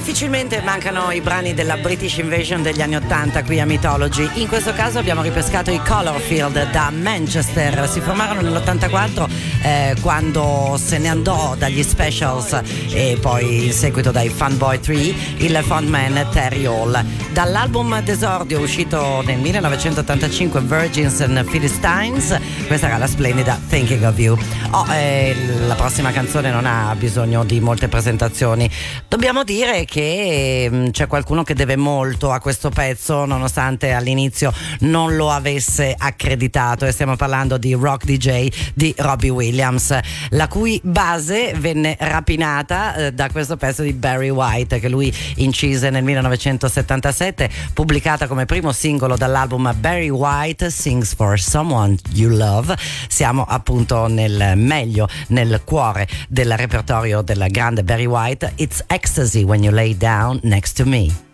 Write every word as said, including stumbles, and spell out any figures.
difficilmente mancano i brani della British Invasion degli anni ottanta qui a Mythology. In questo caso abbiamo ripescato i Colourfield da Manchester. Si formarono nell'ottantaquattro eh, quando se ne andò dagli Specials e poi in seguito dai Funboy tre il frontman Terry Hall. Dall'album d'esordio uscito nel millenovecentottantacinque, Virgins and Philistines, questa era la splendida Thinking of You. Oh, eh, la prossima canzone non ha bisogno di molte presentazioni. Dobbiamo dire che mh, c'è qualcuno che deve molto a questo pezzo, nonostante all'inizio non lo avesse accreditato, e stiamo parlando di Rock D J di Robbie Williams, la cui base venne rapinata eh, da questo pezzo di Barry White che lui incise nel millenovecentosettantasette, pubblicata come primo singolo dall'album Barry White Sings for Someone You Love. Siamo appunto nel meglio, nel cuore del repertorio del grande Barry White. It's ecstasy when you lay down next to me.